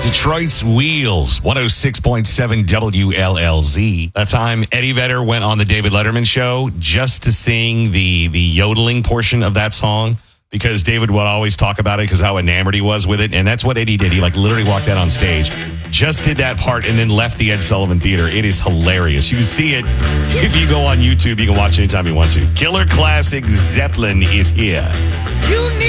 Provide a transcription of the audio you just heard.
Detroit's Wheels, 106.7 WLLZ. That time, Eddie Vedder went on the David Letterman show just to sing the yodeling portion of that song, because David would always talk about it because how enamored he was with it. And that's what Eddie did. He literally walked out on stage, just did that part, and then left the Ed Sullivan Theater. It is hilarious. You can see it if you go on YouTube. You can watch it anytime you want to. Killer Classic Zeppelin is here.